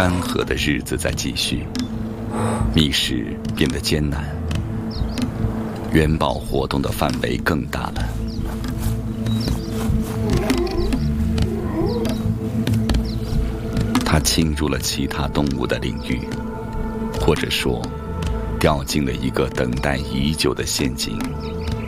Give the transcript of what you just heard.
干涸的日子在继续，觅食变得艰难，元宝活动的范围更大了。它侵入了其他动物的领域，或者说掉进了一个等待已久的陷阱。